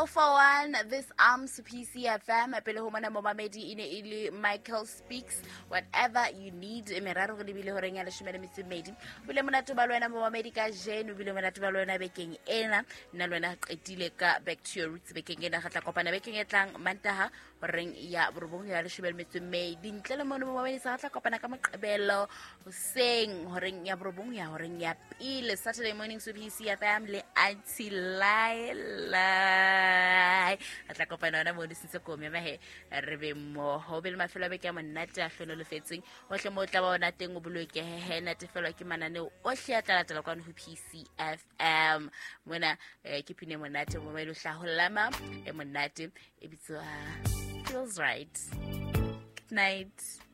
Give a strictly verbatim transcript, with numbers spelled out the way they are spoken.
oh four one, this arms P C F M. Pele ho mana momamedi ine ili Michael Speaks. Whatever you need. Meraro re bile hore nya leshome le metso e mmedi. Bile mona to ba lwena momamedi ka jeno, bile mona to ba lwena bekeng ena. Nna lwena qetile ka back to your roots bekeng ena ga tla kopana bekeng e tlang Mantaha horeng ya borobong ya leshome le metso e mmedi. Ntle le mona momamedi sa tla kopana ka Moqebelo hoseng horeng ya borobong ya horeng ya pele Saturday morning so P C F M le Auntie Lai atla kopana ona mo disitse ko me mahe re be mo ho be le mafelo be ke monate a hlolo le fetseng o hle mo tla ba ona teng o boloke he na tefelo ke manane o hle atla tla kwa no P C F M mona ke pine monate mo mai lo hlaholama e monate e bitso feels right. Good night.